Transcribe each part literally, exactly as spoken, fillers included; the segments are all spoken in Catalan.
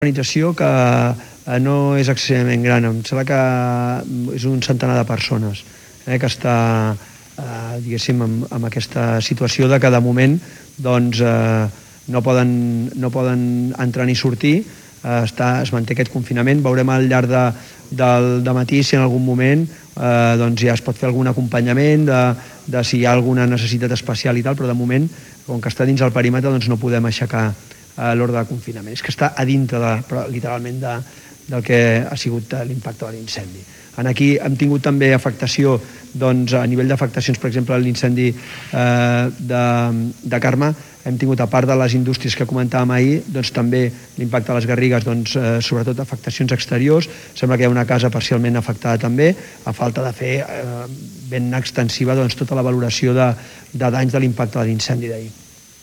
organització que no és excessivament gran, em sembla que és un centenar de persones eh, que està eh, diguéssim amb, amb aquesta situació de que de moment doncs, eh, no, poden, no poden entrar ni sortir, eh, està, es manté aquest confinament, veurem al llarg de, del de matí si en algun moment eh, doncs ja es pot fer algun acompanyament de, de si hi ha alguna necessitat especial i tal, però de moment, com que està dins el perímetre, doncs no podem aixecar a l'ordre de confinament. És que està a dintre, de, però, literalment, de, del que ha sigut l'impacte de l'incendi. En aquí hem tingut també afectació, doncs, a nivell d'afectacions, per exemple, l'incendi eh, de, de Carme, hem tingut, a part de les indústries que comentàvem ahir, doncs, també l'impacte a les Garrigues, doncs, eh, sobretot afectacions exteriors. Sembla que hi ha una casa parcialment afectada també, a falta de fer eh, ben extensiva doncs, tota la valoració de, de danys de l'impacte de l'incendi d'ahir.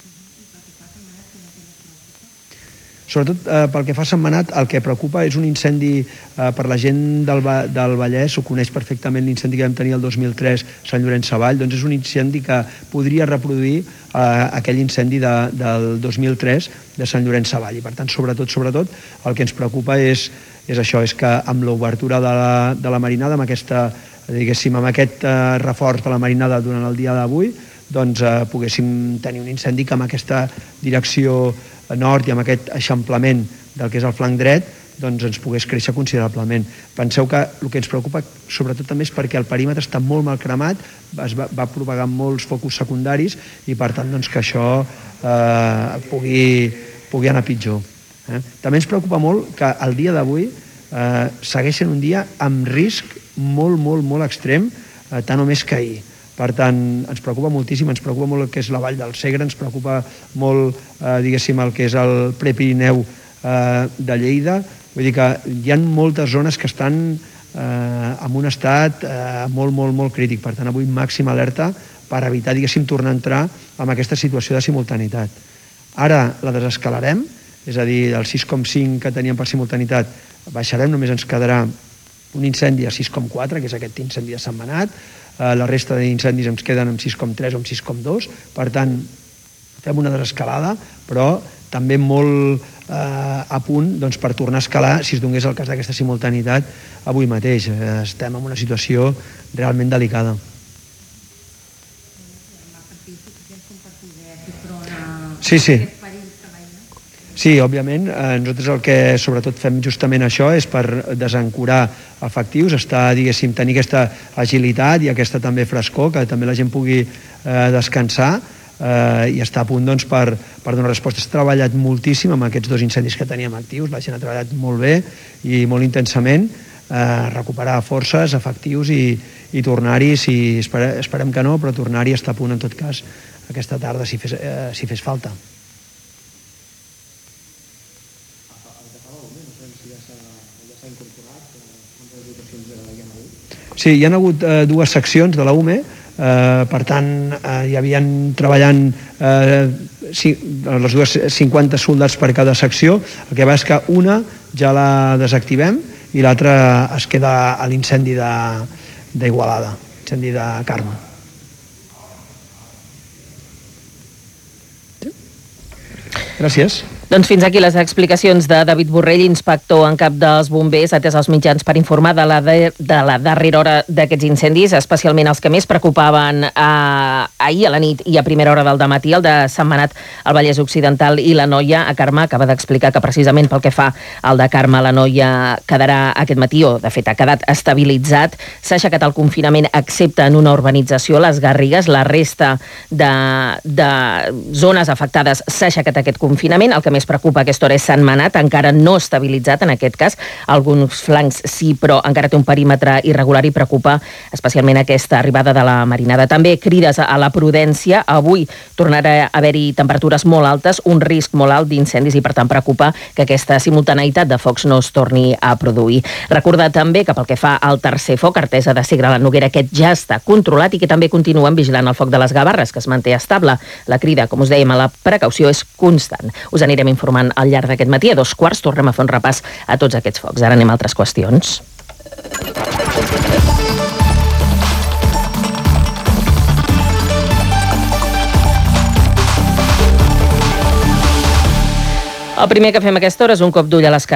Sobretot eh, pel que fa a Sentmenat, el que preocupa és un incendi eh, per la gent del, del Vallès, ho coneix perfectament l'incendi que vam tenir el dos mil tres a Sant Llorenç Savall, doncs és un incendi que podria reproduir eh, aquell incendi de, del dos mil tres de Sant Llorenç Savall. I per tant, sobretot, sobretot, el que ens preocupa és, és això, és que amb l'obertura de, la, de la marinada, amb, aquesta, diguéssim, amb aquest eh, reforç de la marinada durant el dia d'avui, doncs eh, poguéssim tenir un incendi que amb aquesta direcció nord i amb aquest eixamplament del que és el flanc dret, doncs ens pogués créixer considerablement. Penseu que el que ens preocupa sobretot també és perquè el perímetre està molt mal cremat, es va, va propagar molts focus secundaris i per tant doncs, que això eh, pugui, pugui anar pitjor. Eh? També ens preocupa molt que el dia d'avui eh, segueix sent un dia amb risc molt, molt, molt extrem, eh, tant o més que ahir. Per tant, ens preocupa moltíssim, ens preocupa molt el que és la Vall del Segre, ens preocupa molt, eh, diguéssim, el que és el Prepirineu eh, de Lleida. Vull dir que hi ha moltes zones que estan eh, en un estat eh, molt, molt, molt crític. Per tant, avui màxima alerta per evitar, diguéssim, tornar a entrar en aquesta situació de simultanitat. Ara la desescalarem, és a dir, del sis coma cinc que teníem per simultanitat baixarem, només ens quedarà un incendi a sis coma quatre, que és aquest incendi de Sentmenat, eh, la resta d'incendis ens queden amb sis coma tres o amb sis coma dos, per tant, fem una desescalada, però també molt eh, a punt doncs, per tornar a escalar si es donés el cas d'aquesta simultanitat avui mateix. Eh, estem en una situació realment delicada. Sí, sí. Sí, òbviament, eh, nosaltres el que sobretot fem justament això és per desancorar efectius, estar, diguéssim, tenir aquesta agilitat i aquesta també frescor, que també la gent pugui eh, descansar eh, i estar a punt doncs, per, per donar resposta. S'ha treballat moltíssim amb aquests dos incendis que teníem actius, la gent ha treballat molt bé i molt intensament, eh, recuperar forces, efectius i, i tornar-hi, si espere, esperem que no, però tornar-hi a estar a punt en tot cas aquesta tarda si fes, eh, si fes falta. Sí, hi ha hagut eh, dues seccions de la U M E, eh, per tant, eh, hi havien treballant eh, si, les dues cinquanta soldats per cada secció. El que va és que una ja la desactivem i l'altra es queda a l'incendi d'Igualada, l'incendi de Carme. Sí? Gràcies. Doncs fins aquí les explicacions de David Borrell, inspector en cap dels bombers, atès als mitjans per informar de la, de, de la darrera hora d'aquests incendis, especialment els que més preocupaven eh, ahir a la nit i a primera hora del dematí, el de Sentmenat, el Vallès Occidental i la Noia. A Carme acaba d'explicar que precisament pel que fa al de Carme, la Noia quedarà aquest matí, o de fet ha quedat estabilitzat. S'ha aixecat el confinament excepte en una urbanització, les Garrigues. La resta de, de zones afectades s'ha aixecat aquest confinament. El que més preocupa a aquesta hora és Sentmenat, encara no estabilitzat en aquest cas, alguns flancs sí, però encara té un perímetre irregular i preocupa especialment aquesta arribada de la marinada. També crides a la prudència, avui tornarà a haver-hi temperatures molt altes, un risc molt alt d'incendis i per tant preocupa que aquesta simultaneïtat de focs no es torni a produir. Recordar també que pel que fa al tercer foc, Artesa de Segre, la Noguera, aquest ja està controlat i que també continuen vigilant el foc de les Gavarres, que es manté estable. La crida, com us dèiem, a la precaució és constant. Us anirem informant al llarg d'aquest matí. A dos quarts tornem a fer un repàs a tots aquests focs. Ara anem a altres qüestions. El primer que fem a aquesta hora és un cop d'ull a les carreteres.